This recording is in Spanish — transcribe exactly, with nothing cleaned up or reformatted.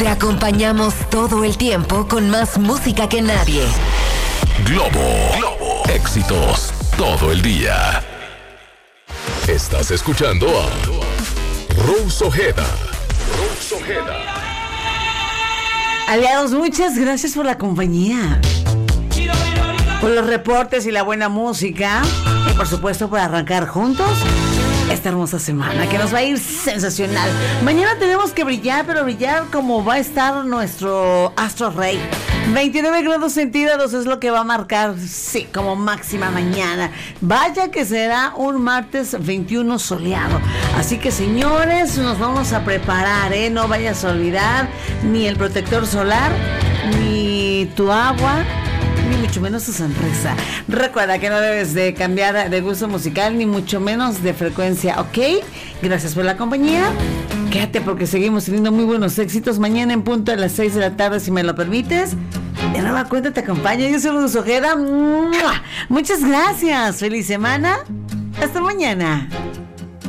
Te acompañamos todo el tiempo con más música que nadie. Globo, Globo, éxitos todo el día. Estás escuchando a Rose Ojeda. Rose Ojeda. Aliados, muchas gracias por la compañía, por los reportes y la buena música, y por supuesto por arrancar juntos esta hermosa semana que nos va a ir sensacional. Mañana tenemos que brillar, pero brillar como va a estar nuestro astro rey. veintinueve grados centígrados es lo que va a marcar, sí, como máxima mañana. Vaya que será un martes veintiuno soleado. Así que, señores, nos vamos a preparar, ¿eh? No vayas a olvidar ni el protector solar, ni tu agua, ni mucho menos tu sonrisa. Recuerda que no debes de cambiar de gusto musical, ni mucho menos de frecuencia, ¿ok? Gracias por la compañía. Quédate porque seguimos teniendo muy buenos éxitos. Mañana en punto a las seis de la tarde, si me lo permites. De nueva cuenta te acompaño. Yo soy Rose Ojeda. Muchas gracias. Feliz semana. Hasta mañana.